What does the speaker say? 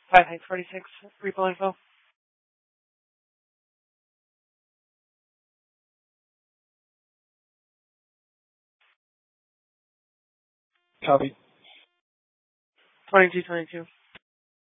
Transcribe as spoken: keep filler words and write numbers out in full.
Five Heights forty-six, repo info. Copy. twenty-two twenty-two.